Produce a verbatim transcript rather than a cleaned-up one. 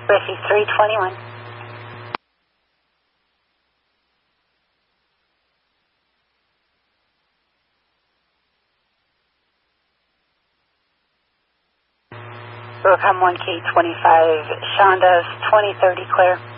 Whiskey three twenty-one. Wilcom one K twenty-five, Shonda's twenty thirty clear.